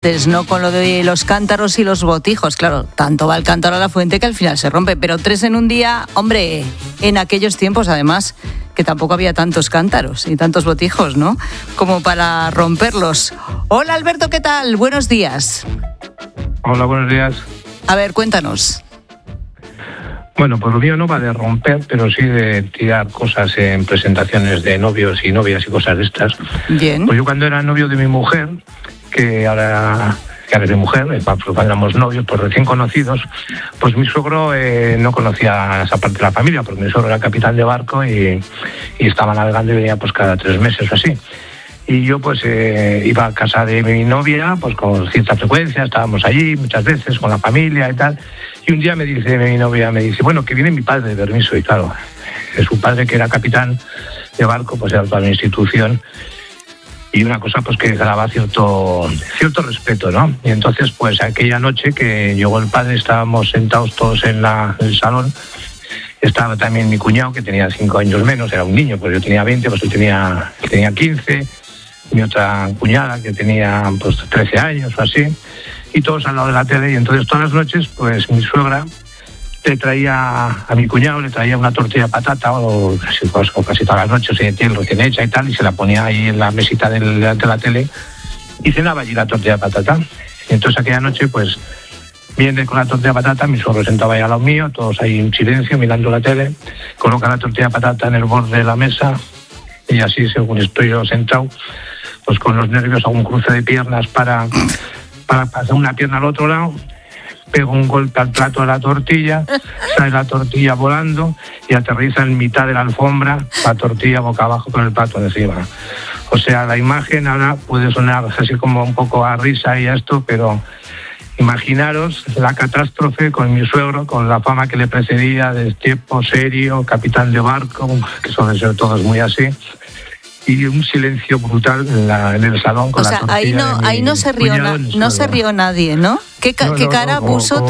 No con lo de los cántaros y los botijos. Claro, tanto va el cántaro a la fuente que al final se rompe, pero 3 en un día, hombre, en aquellos tiempos además, que tampoco había tantos cántaros y tantos botijos, ¿no?, como para romperlos. Hola Alberto, ¿qué tal? Buenos días. Hola, buenos días. A ver, cuéntanos. Bueno, pues lo mío no va de romper, pero sí de tirar cosas en presentaciones de novios y novias y cosas de estas. Bien. Pues yo cuando era novio de mi mujer, que ahora es de mujer, cuando éramos novios, pues recién conocidos, pues mi suegro no conocía esa parte de la familia, porque mi suegro era capitán de barco y estaba navegando y venía pues cada 3 meses o así. Y yo pues iba a casa de mi novia pues con cierta frecuencia, estábamos allí muchas veces con la familia y tal. Y un día mi novia me dice, bueno, que viene mi padre de permiso. Y claro, su padre, que era capitán de barco, pues era toda una institución. Y una cosa pues que daba cierto respeto, ¿no? Y entonces pues aquella noche que llegó el padre, estábamos sentados todos en el salón. Estaba también mi cuñado, que tenía 5 años menos, era un niño, pues yo tenía 20, pues él tenía 15. Mi otra cuñada, que tenía pues 13 años o así, y todos al lado de la tele. Y entonces todas las noches pues mi suegra le traía a mi cuñado, le traía una tortilla de patata o casi todas las noches, recién hecha y tal, y se la ponía ahí en la mesita delante de la tele y cenaba allí la tortilla de patata. Y entonces aquella noche pues viene con la tortilla de patata, mi suegro sentaba ahí al lado mío, todos ahí en silencio mirando la tele, coloca la tortilla de patata en el borde de la mesa y así, según estoy yo sentado, pues con los nervios hago un cruce de piernas para pasar una pierna al otro lado, pego un golpe al plato de la tortilla, sale la tortilla volando y aterriza en mitad de la alfombra, la tortilla boca abajo con el plato de encima. O sea, la imagen ahora puede sonar así como un poco a risa y a esto, pero imaginaros la catástrofe con mi suegro, con la fama que le precedía de tipo serio, capitán de barco, que suelen ser todos muy así. Y un silencio brutal en el salón con la tortilla. Ahí no se rió nadie, ¿no? ¿Qué cara puso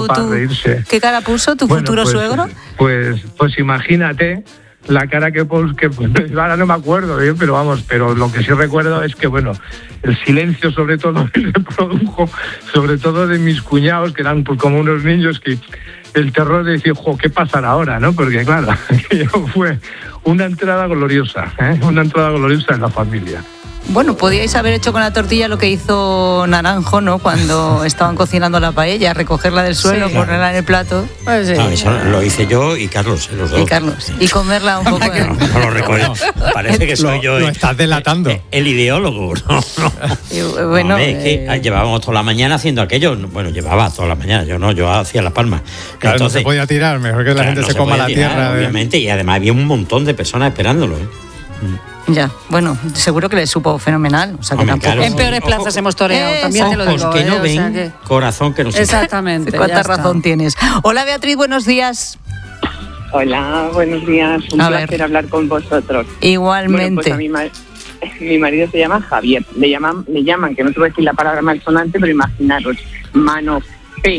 tu futuro suegro? Pues imagínate la cara que pues, ahora no me acuerdo bien, pero lo que sí recuerdo es que bueno, el silencio sobre todo se produjo, sobre todo de mis cuñados, que eran pues como unos niños, que el terror de decir, ¿qué pasará ahora?, ¿no? Porque claro, fue una entrada gloriosa, una entrada gloriosa en la familia. Bueno, podíais haber hecho con la tortilla lo que hizo Naranjo, ¿no?, cuando estaban cocinando la paella, recogerla del suelo, ponerla en el plato. Pues sí. No, eso lo hice yo y Carlos, los dos. Y comerla un poco. No lo recuerdo. Parece que soy yo. Lo estás delatando. El ideólogo, ¿no? Bueno, es que llevábamos toda la mañana haciendo aquello. Bueno, llevaba toda la mañana, yo hacía las palmas. Claro, entonces, no se podía tirar, mejor que la gente se coma la tierra. Obviamente, y además había un montón de personas esperándolo. Ya, bueno, seguro que le supo fenomenal. O sea, que tampoco... En peores plazas hemos toreado, también te lo digo. Que no ven, corazón que no se... Exactamente. ¿Cuánta razón tienes? Hola Beatriz, buenos días. Hola, buenos días. Un placer hablar con vosotros. Igualmente. Bueno, pues mi marido se llama Javier. Le llaman, que no te voy a decir la palabra malsonante, pero imaginaros, mano P.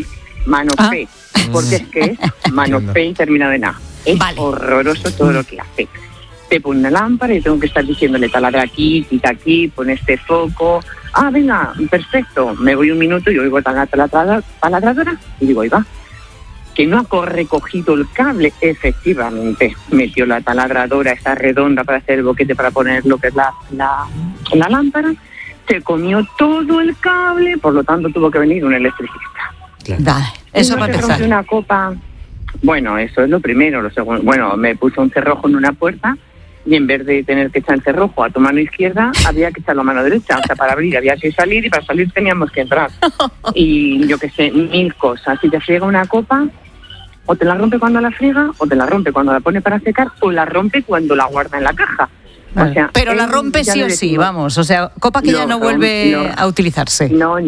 Porque es que es mano P y terminado en A. Es horroroso todo lo que hace. Te pone una lámpara y tengo que estar diciéndole taladra aquí, quita aquí, pon este foco. Venga, perfecto. Me voy un minuto y oigo la taladradora y digo, ahí va. Que no ha recogido el cable. Efectivamente, metió la taladradora, esa redonda para hacer el boquete, para poner lo que es la lámpara. Se comió todo el cable, por lo tanto tuvo que venir un electricista. Claro. Eso va a empezar. Una copa. Bueno, eso es lo primero. Lo segundo, bueno, me puso un cerrojo en una puerta y en vez de tener que echar el cerrojo a tu mano izquierda, había que echarlo a mano derecha. O sea, para abrir había que salir y para salir teníamos que entrar. Y yo qué sé, 1000 cosas. Si te friega una copa, o te la rompe cuando la friega, o te la rompe cuando la pone para secar, o la rompe cuando la guarda en la caja. O sea, pero la rompe sí o sí, vamos. O sea, copa que ya no vuelve a utilizarse. No.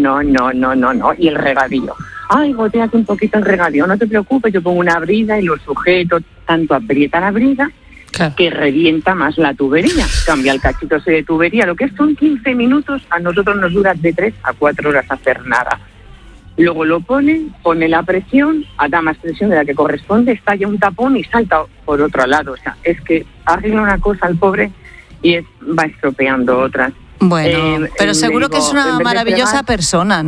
Y el regadío. Goteate un poquito el regadío, no te preocupes, yo pongo una brida y lo sujeto, tanto aprieta la brida que revienta más la tubería. Cambia el cachito ese de tubería, lo que son 15 minutos, a nosotros nos dura de 3 a 4 horas hacer nada. Luego lo pone la presión, da más presión de la que corresponde, estalla un tapón y salta por otro lado. O sea, es que arregla una cosa al pobre y va estropeando otras. Bueno, pero seguro que es una maravillosa persona,